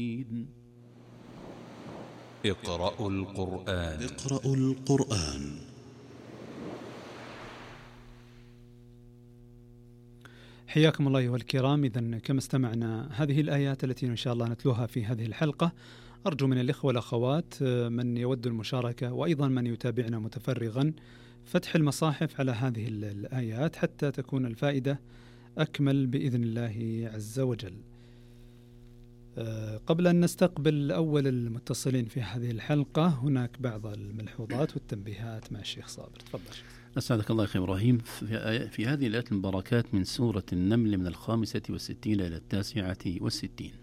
اقرأوا القرآن. اقرأوا القرآن. حياكم الله أيها الكرام. إذن كما استمعنا هذه الآيات التي إن شاء الله نتلوها في هذه الحلقة، أرجو من الإخوة والأخوات من يود المشاركة وأيضا من يتابعنا متفرغا فتح المصاحف على هذه الآيات حتى تكون الفائدة أكمل بإذن الله عز وجل. قبل أن نستقبل أول المتصلين في هذه الحلقة، هناك بعض الملحوظات والتنبيهات مع الشيخ صابر. تفضل. أسعدك الله أخي إبراهيم. في هذه الآيات المباركات من سورة النمل من 65 إلى 69.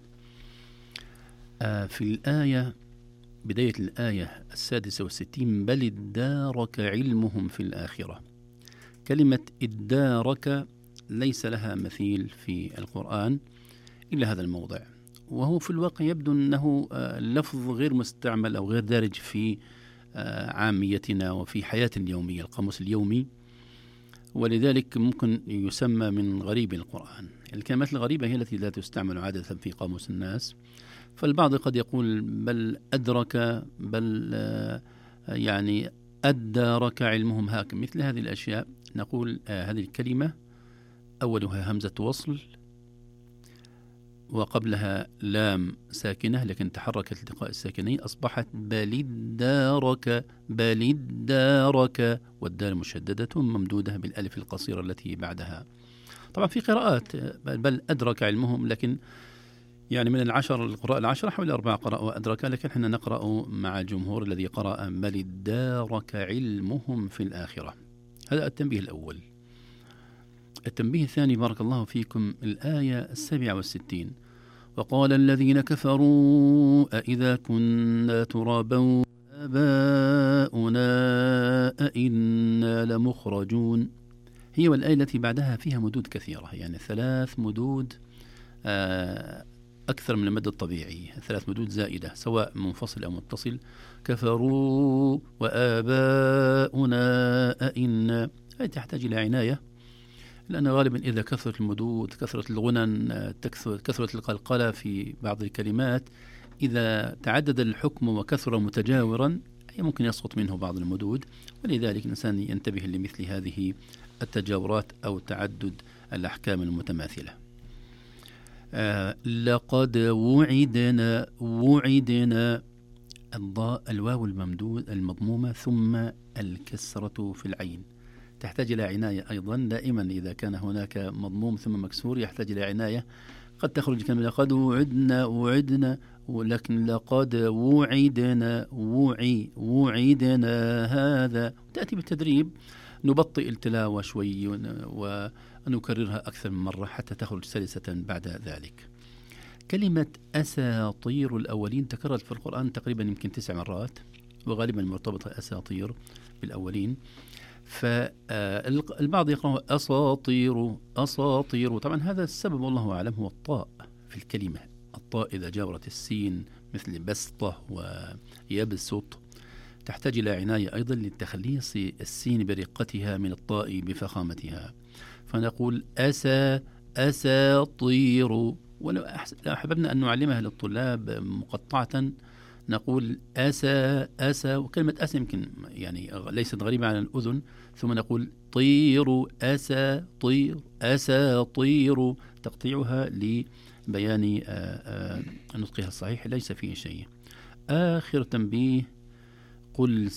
في الآية بداية الآية 66: بل ادارك علمهم في الآخرة. كلمة ادارك ليس لها مثيل في القرآن إلا هذا الموضع، وهو في الواقع يبدو أنه لفظ غير مستعمل أو غير دارج في عاميتنا وفي حياتنا اليومية، القاموس اليومي، ولذلك ممكن يسمى من غريب القرآن. الكلمات الغريبة هي التي لا تستعمل عادة في قاموس الناس، فالبعض قد يقول بل أدرك، بل يعني أدارك علمهم هاك، مثل هذه الأشياء. نقول هذه الكلمة أولها همزة وصل وقبلها لام ساكنة لكن تحركت التقاء الساكنين، أصبحت بل ادارك، والدال مشددة ممدودة بالألف القصيرة التي بعدها. طبعا في قراءات بل أدرك علمهم، لكن يعني من القراء العشرة حوالي 4 قرأوا أدرك، لكن احنا نقرأ مع الجمهور الذي قرأ بل ادارك علمهم في الآخرة. هذا التنبيه الأول. التنبيه الثاني بارك الله فيكم، الآية 67: وقال الذين كفروا أإذا كنا ترابا آباؤنا أإنا لمخرجون. هي والآية التي بعدها فيها مدود كثيرة، يعني 3 مدود أكثر من المد الطبيعي، 3 مدود زائدة سواء منفصل أو متصل. كفروا وآباؤنا أإنا، هذه تحتاج إلى عناية، لأن غالبا إذا كثرت المدود، كثرت الغنن، كثرت القلقلة في بعض الكلمات، إذا تعدد الحكم وكثر متجاورا ممكن يسقط منه بعض المدود، ولذلك الإنسان ينتبه لمثل هذه التجاورات أو تعدد الأحكام المتماثلة. لقد وعدنا الواو المضمومة ثم الكسرة في العين تحتاج إلى عناية أيضا. دائما إذا كان هناك مضموم ثم مكسور يحتاج إلى عناية. قد تخرج كلمة لقد وعدنا، ولكن لقد وعدنا هذا. تأتي بالتدريب، نبطئ التلاوة شوي ونكررها أكثر من مرة حتى تخرج سلسة بعد ذلك. كلمة أساطير الأولين تكررت في القرآن تقريبا يمكن 9 مرات، وغالبا مرتبطة أساطير بالأولين. فالبعض يقرأ أساطير. طبعا هذا السبب والله أعلم هو الطاء في الكلمة. الطاء إذا جاورت السين مثل بسطة ويبسط تحتاج إلى عناية أيضا لتخليص السين برقتها من الطاء بفخامتها، فنقول أساطير. ولو أحببنا أن نعلمها للطلاب مقطعة نقول أسى، وكلمة أسى يمكن يعني ليست غريبة على الأذن، ثم نقول طير أساطير، تقطيعها لبيان نطقها الصحيح ليس فيه شيء. آخر تنبيه: قل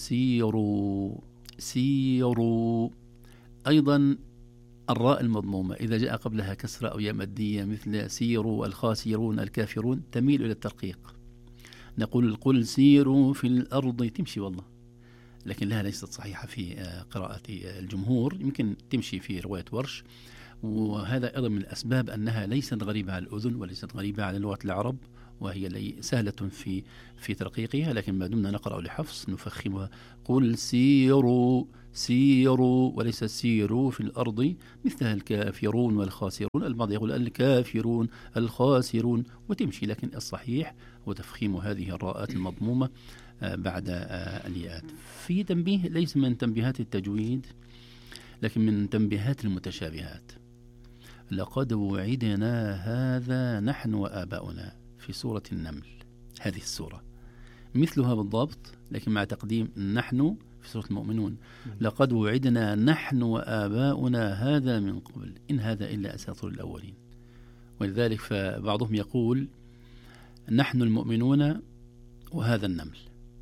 سيروا. أيضا الراء المضمومة إذا جاء قبلها كسرة أو ياء مادية مثل سيروا الخاسرون الكافرون تميل إلى الترقيق. نقول قل سيروا في الأرض، تمشي والله، لكن لها ليست صحيحة في قراءة الجمهور، يمكن تمشي في رواية ورش، وهذا أيضا من الأسباب أنها ليست غريبة على الأذن وليست غريبة على لغة العرب، وهي سهلة في ترقيقها، لكن ما دمنا نقرأ لحفص نفخمها. قل سيروا وليس سيروا في الأرض مثلها الكافرون والخاسرون. البعض يقول الكافرون الخاسرون وتمشي، لكن الصحيح هو تفخيم هذه الراءات المضمومة بعد الياءات. في تنبيه ليس من تنبيهات التجويد لكن من تنبيهات المتشابهات. لقد وعدنا هذا نحن وآباؤنا. في سورة النمل، هذه السورة مثلها بالضبط لكن مع تقديم نحن في سورة المؤمنون. لقد وعدنا نحن وآباؤنا هذا من قبل إن هذا إلا أساطير الأولين. ولذلك فبعضهم يقول نحن المؤمنون وهذا النمل.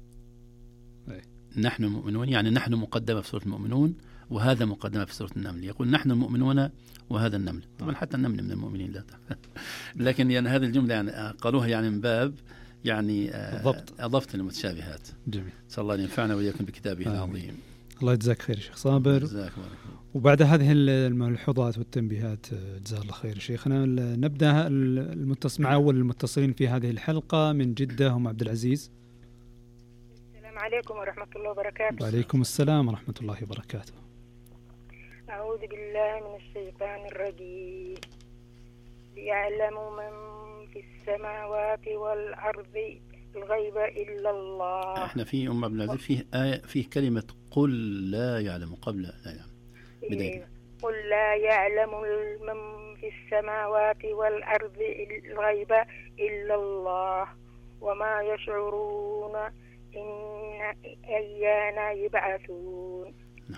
نحن المؤمنون يعني نحن مقدمة في سورة المؤمنون وهذا مقدمة في سورة النمل. يقول نحن المؤمنون وهذا النمل. طبعا حتى النمل من المؤمنين لا لكن يعني هذه الجملة يعني قالوها يعني من باب يعني أضفت المتشابهات. جميل. صلى الله أن ينفعنا وإياكم بكتابه العظيم. الله يجزاك خير شيخ صابر. جزاك الله خير. وبعد هذه الملحوظات والتنبيهات جزاه الله خير شيخنا، نبدأ مع أول المتصلين في هذه الحلقة من جدة هم عبد العزيز. السلام عليكم ورحمة الله وبركاته. وعليكم السلام ورحمة الله وبركاته. أعوذ بالله من الشيطان الرجيم. ليعلم من في السماوات والأرض الغيب إلا الله. احنا في عبد العزيز فيه آية فيه كلمة قل لا يعلم قبل لا يعلم. قل لا يعلم من في السماوات والأرض الغيب إلا الله وما يشعرون إن أيانا يبعثون.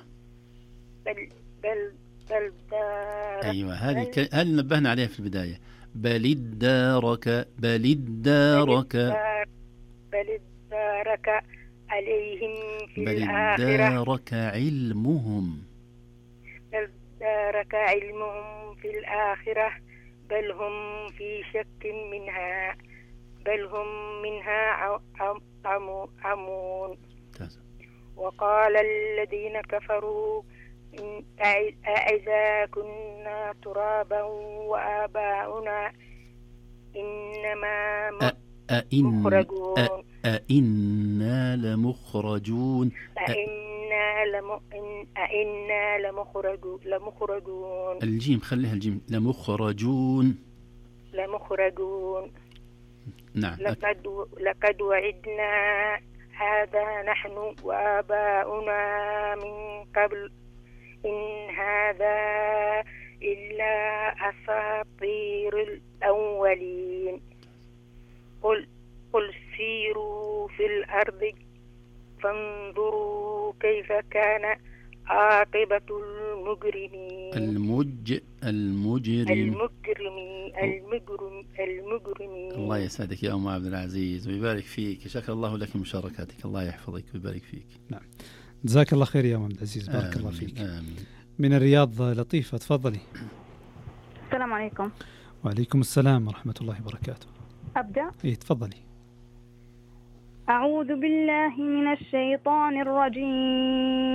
بل أيوة هذه نبهنا عليها في البداية. بل ادارك عليهم في بل الآخرة. ادارك علمهم في الآخرة بل هم في شك منها عمون. وقال الذين كفروا أإذا كنا ترابا وآباؤنا إنما مخرجون. أئنا لمخرجون. الجيم خليها الجيم. لمخرجون. نعم. لقد وعدنا هذا نحن وآباؤنا من قبل إن هذا إلا أساطير الأولين. قل سيروا في الأرض فانظروا كيف كان عاقبة المجرمين. المجرمين. الله يسعدك يا أم عبد العزيز ويبارك فيك. شكر الله لك مشاركاتك. الله يحفظك ويبارك فيك. نعم جزاك الله خير يا أم عبد العزيز. بارك الله فيك. آمين. من الرياض لطيفة تفضلي. السلام عليكم. وعليكم السلام ورحمة الله وبركاته. أبدأ؟ إيه تفضلي. أعوذ بالله من الشيطان الرجيم.